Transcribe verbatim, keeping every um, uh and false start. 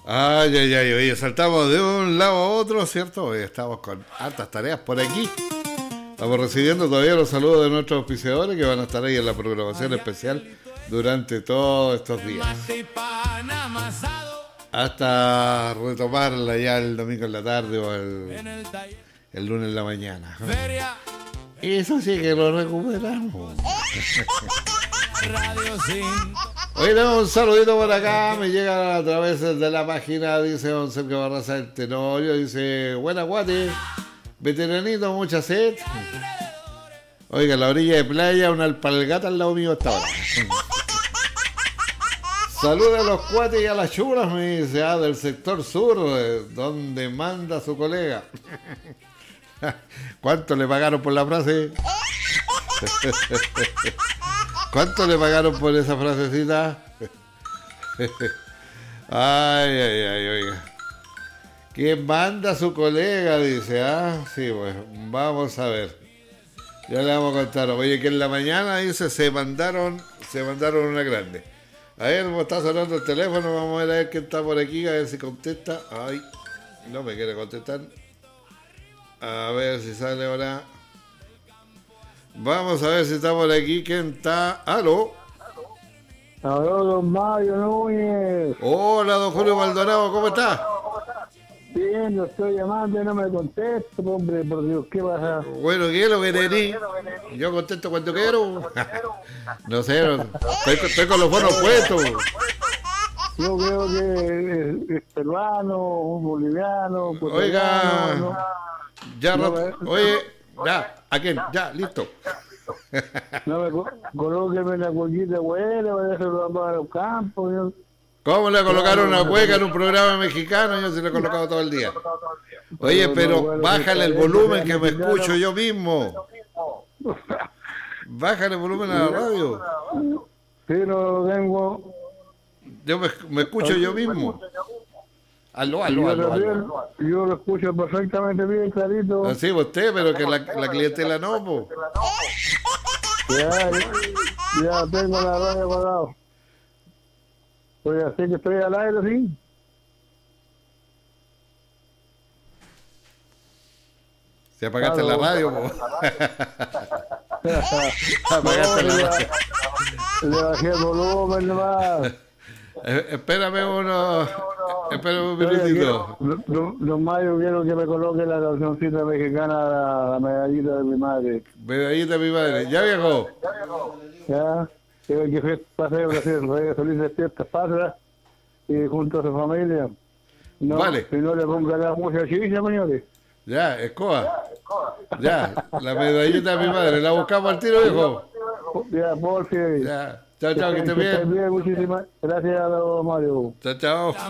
Ay, ay, ay, oye, saltamos de un lado a otro, ¿cierto? Hoy estamos con hartas tareas por aquí. Estamos recibiendo todavía los saludos de nuestros auspiciadores que van a estar ahí en la programación especial durante todos estos días. Hasta retomarla ya el domingo en la tarde o el, el lunes en la mañana. Eso sí que lo recuperamos. Hoy tenemos un saludito por acá, me llega a través de la página, dice don Sergio Barraza del Tenorio, dice, buena guate, veteranito, mucha sed. Oiga, en la orilla de playa, una alpargata al lado mío hasta ahora. Saluda a los cuates y a las chulas, me dice, ah, del sector sur, donde manda su colega. ¿Cuánto le pagaron por la frase? ¿Cuánto le pagaron por esa frasecita? Ay, ay, ay, oiga. ¿Quién manda a su colega? Dice, ah, sí, pues, vamos a ver. Ya le vamos a contar. Oye, que en la mañana, dice, se mandaron, se mandaron una grande. A ver, cómo está sonando el teléfono, vamos a ver a ver quién está por aquí, a ver si contesta. Ay, no me quiere contestar. A ver si sale ahora. Vamos a ver si está por aquí. ¿Quién está? ¿Aló? Aló, don Mario Núñez. Hola, don Julio Maldonado, ¿cómo está? Bien, lo estoy llamando y no me contesto, hombre, por Dios, ¿qué pasa? Bueno, ¿qué es lo que tenés? Yo contesto cuando quiero. No sé, no, estoy, estoy con los bonos puestos. Yo creo que es, es peruano, boliviano, Oiga, ¿no? ya, No, no, oye, ya, ¿a quién? Ya, listo. No me co- colóqueme la cuequita buena, voy a dejarlo para los campos. Yo. ¿Cómo le colocaron una cueca en un programa mexicano? Yo se lo he colocado todo el día. Oye, pero bájale el volumen que me escucho yo mismo. Bájale el volumen a la radio. Sí, no lo tengo. Yo me, me escucho yo mismo. Aló, aló, Yo, aló, también, aló. yo lo escucho perfectamente bien, clarito. Así usted, pero que la, la clientela no, po. Ya, ya tengo la radio apagado. Pues así que estoy al aire, sí. Si apagaste Aló. la radio, po. Apagaste la radio. Le bajé el volumen nomás. Eh, espérame uno. Espérame un Oye, minutito. quiero- Don don Mario, quiero que me coloque la cancioncita mexicana, la, la medallita de mi madre. Medallita mi madre. ¿Ya, viejo? ¿Ya? Quiero que fe- pase Brasil, reyes felices fiestas patrias y junto a su familia. No, Vale. Si no le ponga mucha chicha, señores. Ya, escoba. Ya, la medallita de mi madre. ¿La buscamos al tiro, viejo? Ya, por fin. Ya. Chao, chao, que esté bien. Muchísimas gracias, don Mario. Chao, chao.